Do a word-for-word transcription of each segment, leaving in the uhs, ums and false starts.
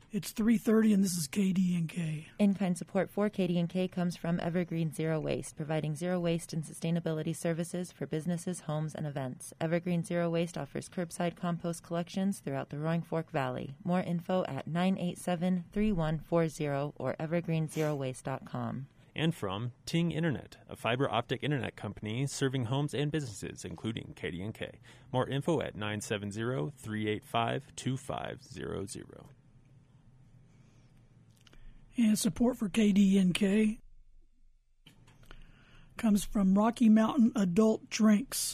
It's three thirty, and this is K D N K. In-kind support for K D N K comes from Evergreen Zero Waste, providing zero waste and sustainability services for businesses, homes, and events. Evergreen Zero Waste offers curbside compost collections throughout the Roaring Fork Valley. More info at nine eight seven, three one four zero or evergreen zero waste dot com. And from Ting Internet, a fiber optic internet company serving homes and businesses, including K D N K. More info at nine seven zero, three eight five, two five zero zero. And support for K D N K comes from Rocky Mountain Adult Drinks.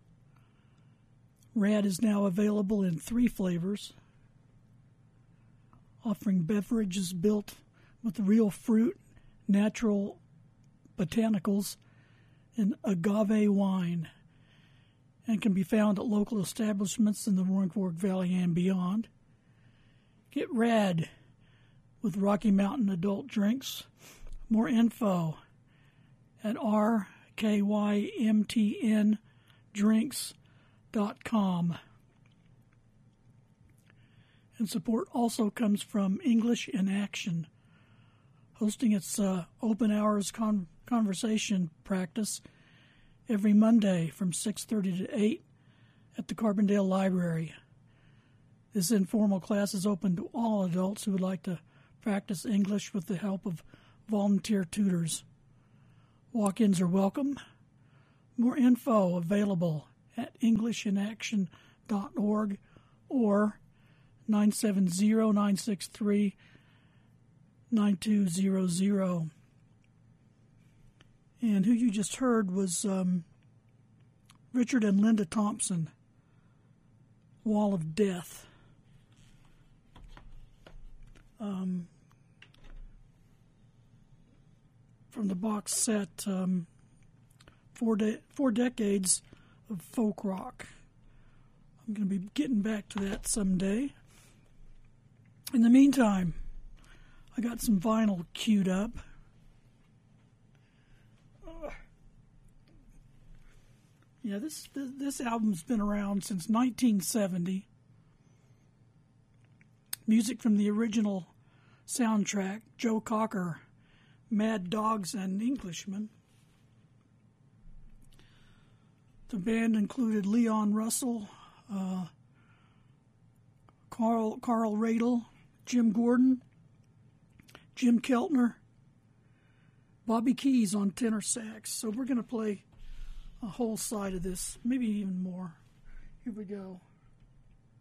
Rad is now available in three flavors, offering beverages built with real fruit, natural botanicals, and agave wine, and can be found at local establishments in the Roaring Fork Valley and beyond. Get Rad with Rocky Mountain Adult Drinks. More info at r k y m t n drinks dot com. And support also comes from English in Action, hosting its uh, open hours con- conversation practice every Monday from six thirty to eight at the Carbondale Library. This informal class is open to all adults who would like to practice English with the help of volunteer tutors. Walk-ins are welcome. More info available at english in action dot org or nine seven zero, nine six three, nine two zero zero. And who you just heard was um, Richard and Linda Thompson, Wall of Death. Um, from the box set, um, four, de- four decades of folk rock. I'm going to be getting back to that someday. In the meantime, I got some vinyl queued up. Uh, yeah, this, this this album's been around since nineteen seventy. Music from the original soundtrack, Joe Cocker, Mad Dogs and Englishmen. The band included Leon Russell, uh, Carl Carl Radle, Jim Gordon, Jim Keltner, Bobby Keys on tenor sax. So we're going to play a whole side of this, maybe even more. Here we go.